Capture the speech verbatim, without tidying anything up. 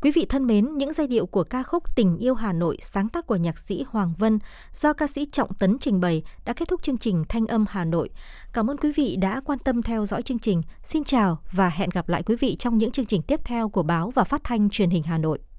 Quý vị thân mến, những giai điệu của ca khúc Tình yêu Hà Nội sáng tác của nhạc sĩ Hoàng Vân do ca sĩ Trọng Tấn trình bày đã kết thúc chương trình Thanh âm Hà Nội. Cảm ơn quý vị đã quan tâm theo dõi chương trình. Xin chào và hẹn gặp lại quý vị trong những chương trình tiếp theo của báo và phát thanh truyền hình Hà Nội.